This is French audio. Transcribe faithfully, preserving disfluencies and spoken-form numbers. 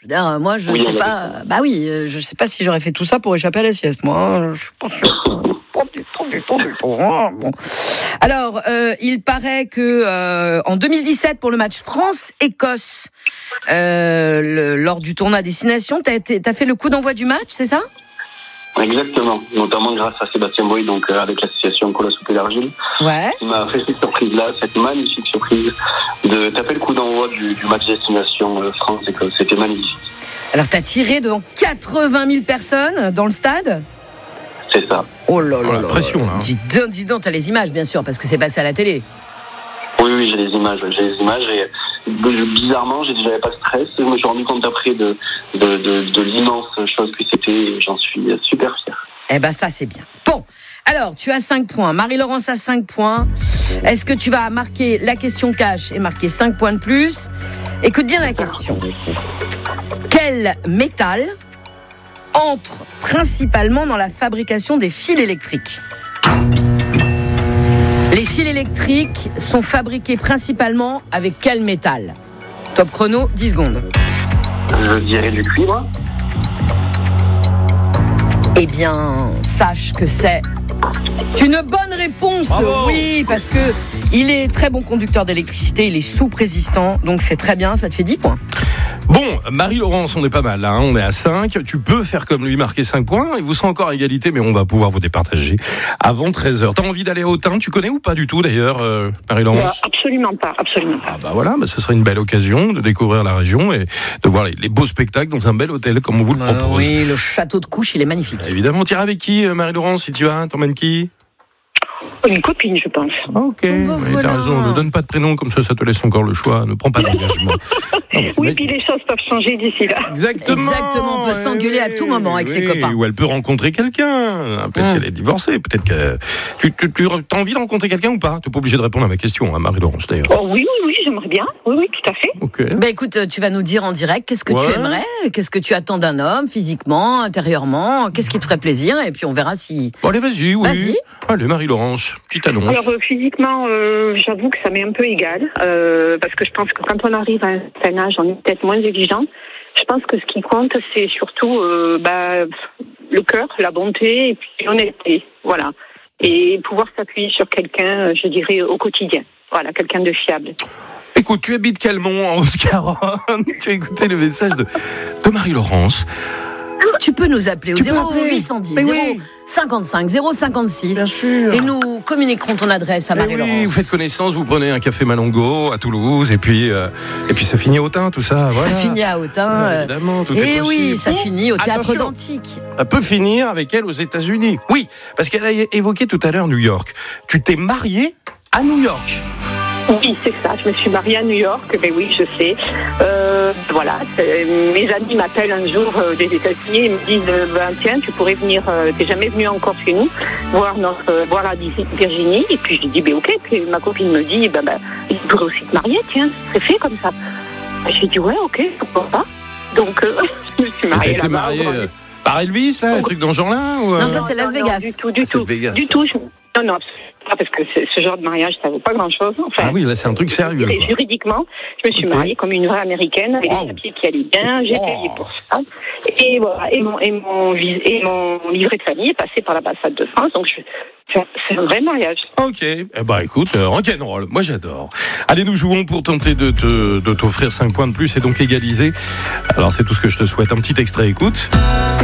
Je veux dire, moi, je ne Oui, sais pas. Bah oui, je ne sais pas si j'aurais fait tout ça pour échapper à la sieste, moi. Hein. Je suis pas sûre. Pas du tout, du tout, du tout. Hein. Bon. Alors, euh, il paraît que euh, en deux mille dix-sept, pour le match France-Écosse, euh, le, lors du tournoi à destination, t'as, t'as fait le coup d'envoi du match, c'est ça ? Exactement, notamment grâce à Sébastien Boy, donc euh, avec l'association Cola Soupe d'Argile. Ouais. Il m'a fait cette surprise-là, cette magnifique surprise de taper le coup d'envoi du, du match destination euh, France-Écosse. C'était magnifique. Alors, t'as tiré devant quatre-vingt mille personnes dans le stade ? C'est ça. Oh là là, oh, la pression là. Dis donc, dis donc, t'as les images, bien sûr, parce que c'est passé à la télé. Oui, oui, j'ai les images, j'ai les images et bizarrement, j'avais pas de stress. Je me suis rendu compte après de, de, de, de l'immense chose que c'était et j'en suis super fier. Eh ben, ça, c'est bien. Bon. Alors, tu as cinq points. Marie-Laurence a cinq points. Est-ce que tu vas marquer la question cash et marquer cinq points de plus ? Écoute bien la question. Quel métal entre principalement dans la fabrication des fils électriques ? Les fils électriques sont fabriqués principalement avec quel métal ? Top chrono, dix secondes. Je dirais du cuivre. Eh bien, sache que c'est une bonne réponse. Bravo. Oui, parce que il est très bon conducteur d'électricité, il est souple-résistant, donc c'est très bien, ça te fait dix points. Bon, Marie-Laurence, on est pas mal là, hein, on est à cinq. Tu peux faire comme lui, marquer cinq points, et vous serez encore à égalité, mais on va pouvoir vous départager avant treize heures. T'as envie d'aller à Autun ? Tu connais ou pas du tout d'ailleurs, euh, Marie-Laurence ? euh, Absolument pas, absolument pas. Ah bah voilà, bah ce serait une belle occasion de découvrir la région et de voir les, les beaux spectacles dans un bel hôtel comme on vous le Euh, propose. oui, le château de Couche, il est magnifique. Évidemment, t'iras avec qui, Marie-Laurence, si tu vas ? T'emmènes qui ? Une copine, je pense. Ah, ok, bah oui, voilà. t'as raison, ne donne pas de prénom, comme ça, ça te laisse encore le choix, ne prends pas d'engagement. Non, mais Oui, mais- puis les choses peuvent changer d'ici là. Exactement. Exactement, on peut s'engueuler à tout moment avec ses copains. Ou elle peut rencontrer quelqu'un, peut-être Hum. qu'elle est divorcée, peut-être que... Tu, tu, tu as envie de rencontrer quelqu'un ou pas ? Tu n'es pas obligé de répondre à ma question, hein, Marie-Laurence, d'ailleurs. Oh, oui, oui, oui, j'aimerais bien. Oui, oui, tout à fait. Ok. Ben écoute, tu vas nous dire en direct qu'est-ce que Ouais. tu aimerais, qu'est-ce que tu attends d'un homme, physiquement, intérieurement, qu'est-ce qui te ferait plaisir, et puis on verra si... Bon, allez, vas-y, oui. Vas-y. Allez, Marie-Laurence, petite annonce. Alors, euh, physiquement, euh, j'avoue que ça m'est un peu égal, euh, parce que je pense que quand on arrive à un certain âge, on est peut-être moins exigeant. Je pense que ce qui compte, c'est surtout euh, bah, le cœur, la bonté et puis l'honnêteté. Voilà. Et pouvoir s'appuyer sur quelqu'un, je dirais, au quotidien. Voilà, quelqu'un de fiable. Écoute, tu habites Calmont, en Haute-Garonne. Tu as écouté le message de, de Marie-Laurence. Tu peux nous appeler au Tu peux zéro appeler. huit cent dix, Mais zéro oui. cinquante-cinq, zéro cinquante-six. Bien sûr. Et nous communiquerons ton adresse à Eh Marie-Laurence. oui, vous faites connaissance, vous prenez un café Malongo à Toulouse, et puis, euh, et puis ça finit à Autun, tout ça. Ça Voilà. finit à Autun. Ouais, euh, évidemment, tout est Et possible. oui, ça Ou, finit au théâtre attention, d'Antique. ça peut finir avec elle aux États-Unis. Oui, parce qu'elle a évoqué tout à l'heure New York. Tu t'es mariée à New York. Oui, c'est ça. Je me suis mariée à New York, mais oui, je sais. Euh, voilà, c'est- mes amis m'appellent un jour euh, des États-Unis et me disent euh, ben, tiens, tu pourrais venir, euh, t'es jamais venu encore chez nous, voir notre, euh, voir la Virginie. Et puis je dis ben ok. Puis ma copine me dit ben, ben tu pourrais aussi te marier, tiens, c'est fait comme ça. Et j'ai dit ouais, ok, pourquoi pas. Donc euh, je me suis Et mariée t'as été là-bas. mariée au grand- euh, par Elvis, là, un truc dans ce genre-là ou, euh, Non, ça, c'est Las non, Vegas. Du tout, du Ah, c'est tout. Vegas. Du tout. Je... Non, non, pas parce que c'est- ce genre de mariage, ça vaut pas grand-chose. Enfin, Ah oui, là, c'est un truc sérieux. et quoi. juridiquement, je me suis Ok. mariée comme une vraie américaine, avec Wow. des papiers qui allaient bien, j'ai Oh. payé pour ça. Et voilà, et mon, et mon, vis- et mon livret de famille est passé par l'ambassade de France, donc je, c'est, un, c'est un vrai mariage. Ok, eh ben écoute, euh, rock'n'roll, moi j'adore. Allez, nous jouons pour tenter de, te, de t'offrir cinq points de plus et donc égaliser. Alors c'est tout ce que je te souhaite. Un petit extrait, écoute.